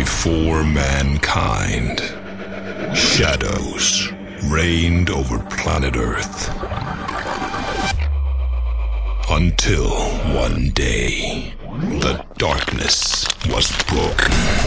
before mankind, shadows reigned over planet Earth. Until one day, the darkness